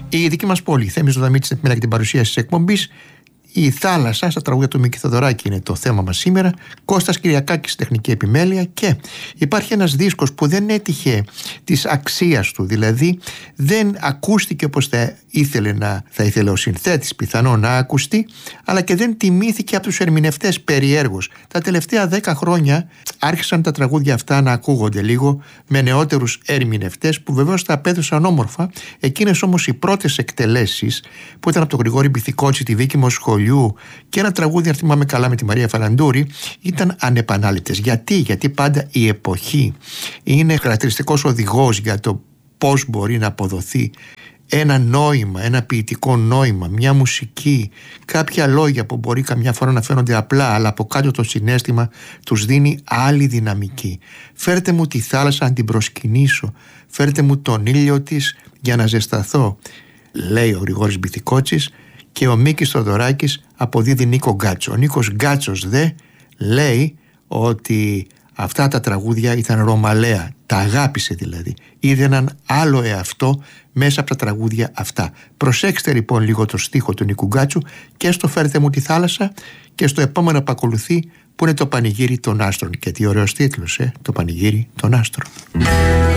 Η δική μας πόλη, Θέμης Δοδαμίτης, επιμέλεια και την παρουσίαση της εκπομπής. Η θάλασσα στα τραγούδια του Μίκη Θοδωράκη είναι το θέμα μας σήμερα. Κώστας Κυριακάκης, τεχνική επιμέλεια. Και υπάρχει ένας δίσκος που δεν έτυχε της αξίας του, δηλαδή δεν ακούστηκε όπως θα ήθελε ο συνθέτης πιθανόν να ακουστεί, αλλά και δεν τιμήθηκε από τους ερμηνευτές περιέργως. Τα τελευταία 10 χρόνια άρχισαν τα τραγούδια αυτά να ακούγονται λίγο με νεότερους ερμηνευτές που βεβαίως τα απέδωσαν όμορφα. Εκείνες όμως οι πρώτες εκτελέσεις που ήταν από τον Γρηγόρη Μπιθικότσι, τη Βίκη Μοσχολιού και ένα τραγούδι, αν θυμάμαι καλά, με τη Μαρία Φαλαντούρη, ήταν ανεπανάληπτες. Γιατί πάντα η εποχή είναι χαρακτηριστικός οδηγός για το πώς μπορεί να αποδοθεί ένα νόημα, ένα ποιητικό νόημα, μια μουσική, κάποια λόγια που μπορεί καμιά φορά να φαίνονται απλά, αλλά από κάτω το συναίσθημα τους δίνει άλλη δυναμική. Φέρτε μου τη θάλασσα να την προσκυνήσω, φέρτε μου τον ήλιο της για να ζεσταθώ, λέει ο Γρηγόρης Μπιθικότσης, και ο Μίκης Θοδωράκης αποδίδει Νίκο Γκάτσο. Ο Νίκος Γκάτσος λέει ότι αυτά τα τραγούδια ήταν ρωμαλαία, τα αγάπησε δηλαδή, είδε έναν άλλο εαυτό μέσα από τα τραγούδια αυτά. Προσέξτε λοιπόν λίγο το στίχο του Νίκου Γκάτσου και στο «Φέρτε μου τη θάλασσα» και στο επόμενο που ακολουθεί, που είναι το «Πανηγύρι των άστρων». Και τι ωραίος τίτλος, το «Πανηγύρι των άστρων».